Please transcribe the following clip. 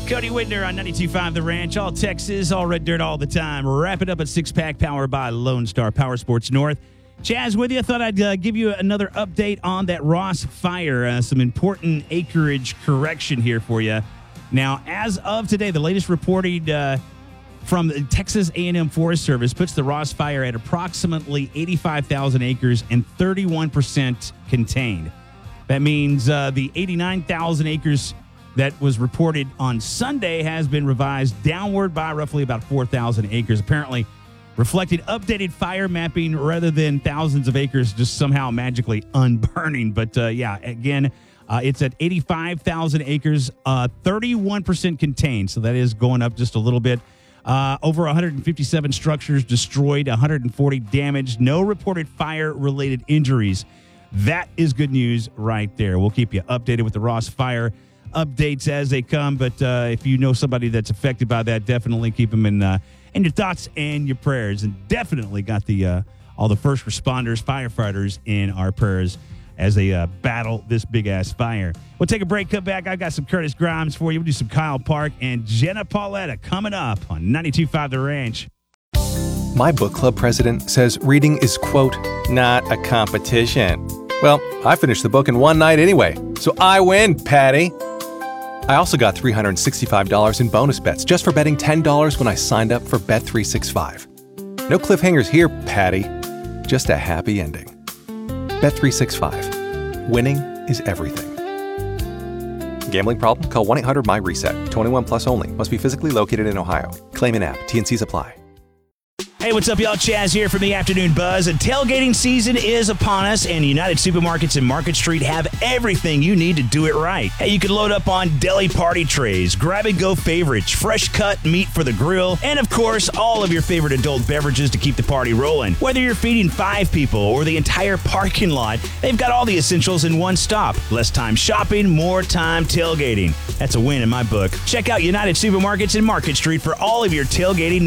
Cody Whitner on 92.5 The Ranch, all Texas, all red dirt all the time. Wrap it up at Six Pack, powered by Lone Star Power Sports North. Chaz with you. I thought I'd give you another update on that Ross fire. Some important acreage correction here for you. Now, as of today, the latest reported from the Texas A&M Forest Service puts the Ross fire at approximately 85,000 acres and 31% contained. That means the 89,000 acres that was reported on Sunday has been revised downward by roughly about 4,000 acres, apparently reflecting updated fire mapping rather than thousands of acres just somehow magically unburning. But again, it's at 85,000 acres, 31% contained. So that is going up just a little bit. Over 157 structures destroyed, 140 damaged, no reported fire-related injuries. That is good news right there. We'll keep you updated with the Ross fire updates as they come. But if you know somebody that's affected by that, definitely keep them in your thoughts and your prayers. And definitely got the all the first responders, firefighters in our prayers as they battle this big-ass fire. We'll take a break, come back. I've got some Curtis Grimes for you. We'll do some Kyle Park and Jenna Pauletta coming up on 92.5 The Ranch. My book club president says reading is, quote, not a competition. Well, I finished the book in one night anyway, so I win, Patty. I also got $365 in bonus bets just for betting $10 when I signed up for Bet365. No cliffhangers here, Patty. Just a happy ending. Bet365. Winning is everything. Gambling problem? Call 1-800-MY-RESET. 21 plus only. Must be physically located in Ohio. Claim in app. T&Cs apply. Hey, what's up, y'all? Chaz here from the Afternoon Buzz. And tailgating season is upon us, and United Supermarkets and Market Street have everything you need to do it right. Hey, you can load up on deli party trays, grab-and-go favorites, fresh-cut meat for the grill, and, of course, all of your favorite adult beverages to keep the party rolling. Whether you're feeding 5 people or the entire parking lot, they've got all the essentials in one stop. Less time shopping, more time tailgating. That's a win in my book. Check out United Supermarkets and Market Street for all of your tailgating